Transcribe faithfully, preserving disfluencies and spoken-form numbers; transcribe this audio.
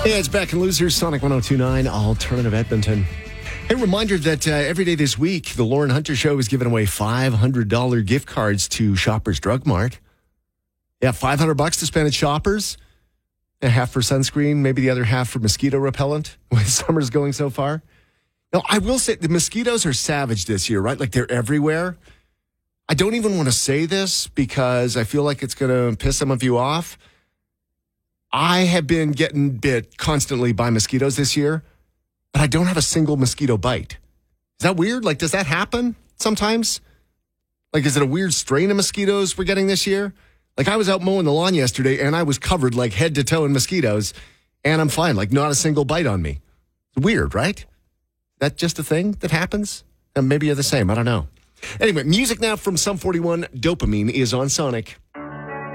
Hey, it's Beck and Losers, Sonic one oh two point nine, Alternative Edmonton. Hey, reminder that uh, every day this week, the Lauren Hunter Show is giving away five hundred dollars gift cards to Shoppers Drug Mart. Yeah, five hundred bucks to spend at Shoppers. A half for sunscreen, maybe the other half for mosquito repellent, when summer's going so far. Now, I will say the mosquitoes are savage this year, right? Like, they're everywhere. I don't even want to say this because I feel like it's going to piss some of you off. I have been getting bit constantly by mosquitoes this year, but I don't have a single mosquito bite. Is that weird? Like, does that happen sometimes? Like, is it a weird strain of mosquitoes we're getting this year? Like, I was out mowing the lawn yesterday, and I was covered, like, head to toe in mosquitoes, and I'm fine. Like, not a single bite on me. It's weird, right? That just a thing that happens? And maybe you're the same. I don't know. Anyway, music now from Sum forty-one. Dopamine is on Sonic.